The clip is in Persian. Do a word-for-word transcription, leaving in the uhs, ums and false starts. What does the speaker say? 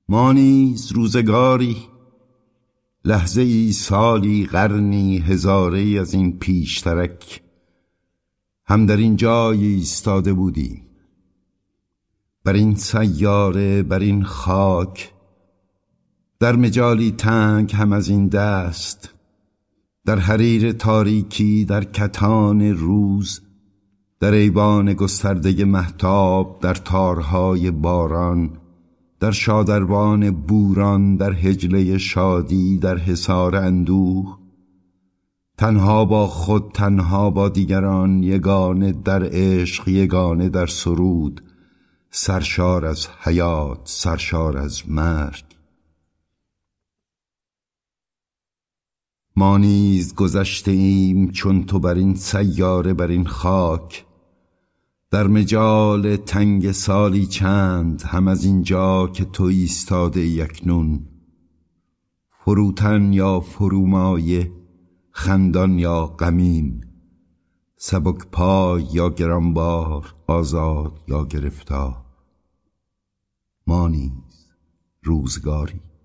ما نیز روزگاری، لحظه ای، سالی، قرنی، هزاره ای از این پیشترک هم در این جای ایستاده بودیم، بر این سیاره، بر این خاک، در مجالی تنگ هم از این دست، در حریر تاریکی، در کتان روز، در ایوان گسترده مهتاب، در تارهای باران، در شادروان بوران، در حجله شادی، در حصار اندوه، تنها با خود، تنها با دیگران، یگانه در عشق، یگانه در سرود، سرشار از حیات، سرشار از مرگ. ما نیز گذشته ایم چون تو بر این سیاره، بر این خاک، در مجال تنگ سالی چند هم از اینجا که تو ایستاده اکنون، فروتن یا فرومایه، خندان یا غمین، سبک پای یا گرانبار، آزاد یا گرفتار. ما نیز روزگاری